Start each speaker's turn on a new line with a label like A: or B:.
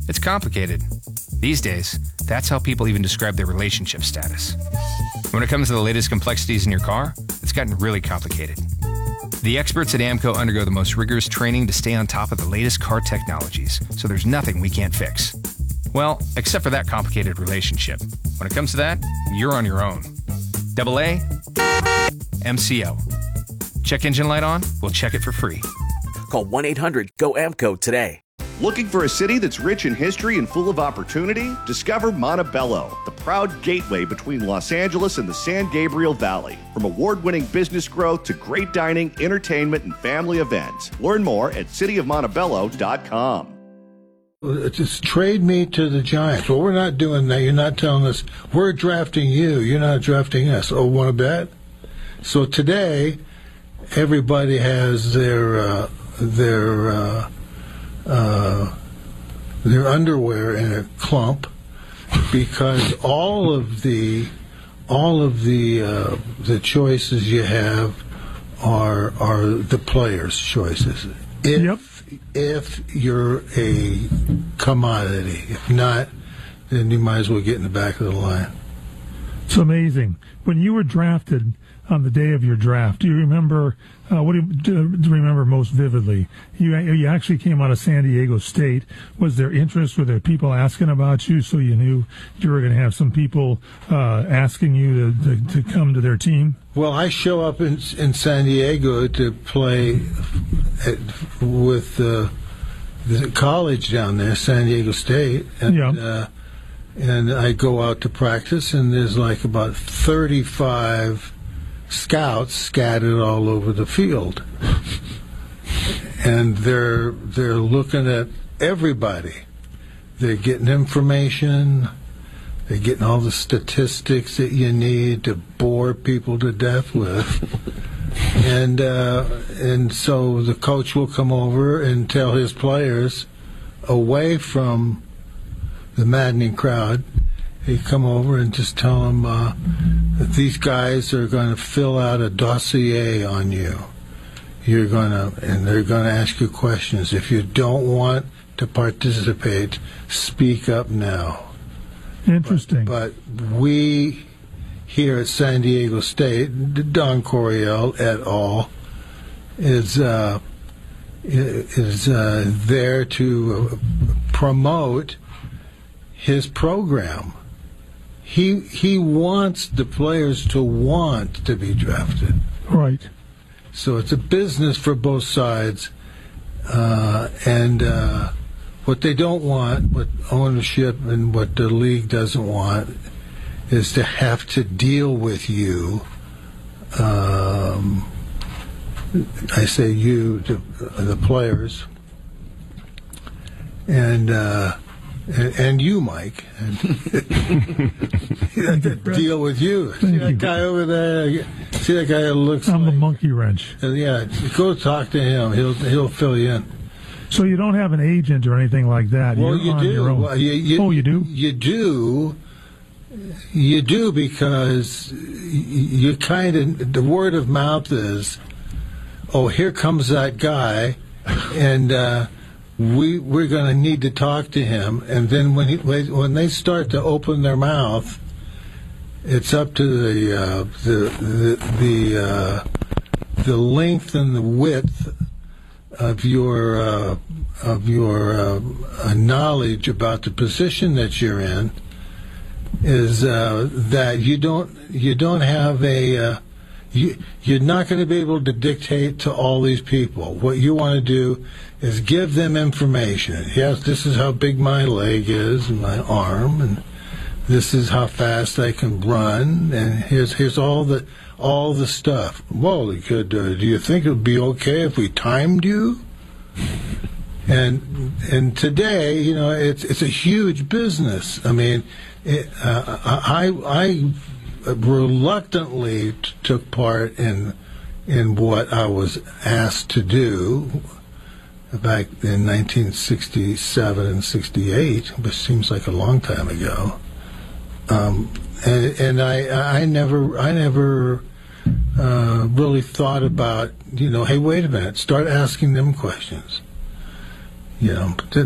A: It's complicated. These days, that's how people even describe their relationship status. When it comes to the latest complexities in your car, it's gotten really complicated. The experts at AAMCO undergo the most rigorous training to stay on top of the latest car technologies, so there's nothing we can't fix. Well, except for that complicated relationship. When it comes to that, you're on your own. AA, MCO. Check engine light on? We'll check it for free.
B: Call 1-800-GO-AMCO today.
C: Looking for a city that's rich in history and full of opportunity? Discover Montebello, the proud gateway between Los Angeles and the San Gabriel Valley. From award-winning business growth to great dining, entertainment, and family events. Learn more at cityofmontebello.com.
D: Just trade me to the Giants. Well, we're not doing that. You're not telling us. We're drafting you. You're not drafting us. Oh, want to bet? So today, everybody has their underwear in a clump because all of the choices you have are the players' choices. If you're a commodity, if not, then you might as well get in the back of the line.
E: It's amazing. When you were drafted on the day of your draft, do you remember, what do you remember most vividly? You actually came out of San Diego State. Was there interest? Were there people asking about you so you knew you were going to have some people asking you to come to their team?
D: Well, I show up in San Diego to play with the college down there, San Diego State, and I go out to practice, and there's like about 35 scouts scattered all over the field, and they're looking at everybody. They're getting information. They're getting all the statistics that you need to bore people to death with, and so the coach will come over and tell his players, away from the maddening crowd, he'd come over and just tell them that these guys are going to fill out a dossier on you. They're going to ask you questions. If you don't want to participate, speak up now.
E: Interesting.
D: But we here at San Diego State, Don Coryell et al. is there to promote his program. He wants the players to want to be drafted.
E: Right.
D: So it's a business for both sides, and what they don't want, what ownership and what the league doesn't want, is to have to deal with you. I say you, the players, and you, Mike, deal with you. See that guy over there? See that guy that looks?
E: I'm the monkey wrench.
D: Yeah, go talk to him. He'll fill you in.
E: So you don't have an agent or anything like that.
D: Well,
E: You're on
D: do.
E: Your own.
D: Well, you
E: do?
D: You do. You do, because you kind of, the word of mouth is, oh, here comes that guy, and we're going to need to talk to him. And then when they start to open their mouth, it's up to the length and the width of your knowledge about the position that you're in, is that you don't have you're not going to be able to dictate to all these people. What you want to do is give them information. Yes, this is how big my leg is and my arm, and this is how fast I can run, and here's all the stuff. Well, do you think it would be okay if we timed you? And today, it's a huge business. I mean, I reluctantly took part in what I was asked to do back in 1967 and 68, which seems like a long time ago. And I never really thought about, hey, wait a minute, start asking them questions.